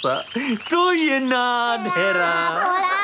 masa. To je nádhera.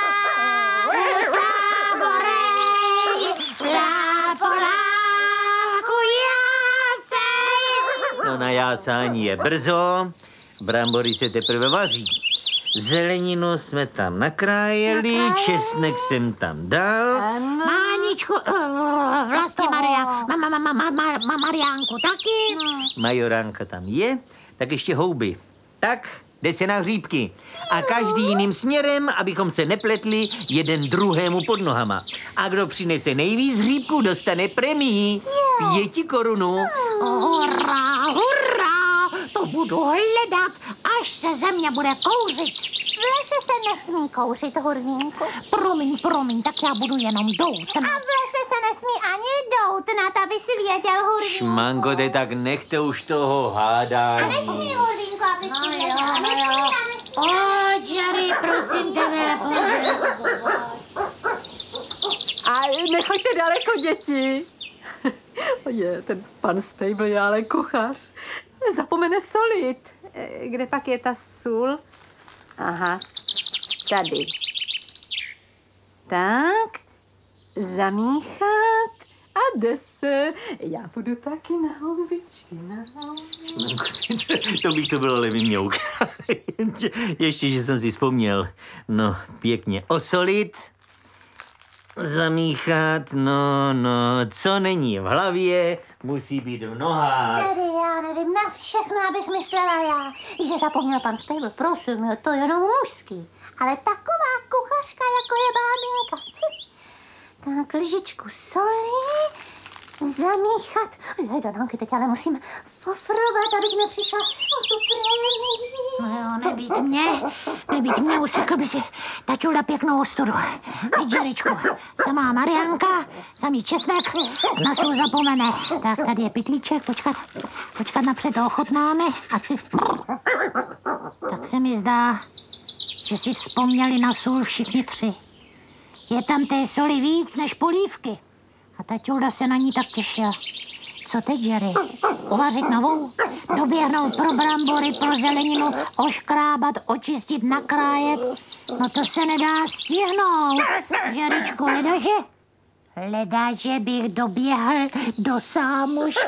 No na jásání je brzo, brambory se teprve vaří. Zeleninu jsme tam nakrájeli, česnek jsem tam dal. Máničku, vlastně Mariánku taky. Majoránka tam je, tak ještě houby. Tak, jde se na hříbky. A každý jiným směrem, abychom se nepletli jeden druhému pod nohama. A kdo přinese nejvíc hříbků, dostane premii. 5 korunů. Hurá, hurá, to budu hledat, až se země bude kouřit. V lese se nesmí kouřit, Hurvínku. Promiň, tak já budu jenom doutnat. A v lese se nesmí ani doutnat, aby si věděl, Hurvínku. Šmangote, tak nechte už toho hádání. A nesmí, Hurvínku, aby si věděl. Nesmí. O, Jerry, prosím tebe, A nechoďte daleko, děti. Je, ten pan Spejbl je ale kuchař. Zapomene solit. Kde pak je ta sůl? Aha, tady. Tak, zamíchat a jde se. Já budu taky na houbičky, To bych to bylo ale vymňouk. Ještě, že jsem si vzpomněl. No, pěkně osolit, zamíchat, no, co není v hlavě, musí být v nohách. Tady já nevím, na všechno, abych myslela já, že zapomněl pan Spejbl. Prosím, to je jenom mužský. Ale taková kuchařka, jako je bábinka. Tak lžičku soli, zamíchat. Danánky, teď ale musím fofrovat, abych nepřišla o tu prémii. No jo, nebýt mě, usekl by si taťula pěknou ostudu. Jerryčku, samá Mariánka, samý česnek, na sůl zapomene. Tak tady je pytlíček, počkat napřed to ochotnáme, ať si... Tak se mi zdá, že si vzpomněli na sůl všichni 3. Je tam té soli víc než polívky. A taťulda se na ní tak těšil. Co teď, Jerry? Uvařit novou? Doběhnout pro brambory, pro zeleninu, oškrábat, očistit, nakrájet? No to se nedá stihnout. Jerryčku, ledaže bych doběhl do sámošky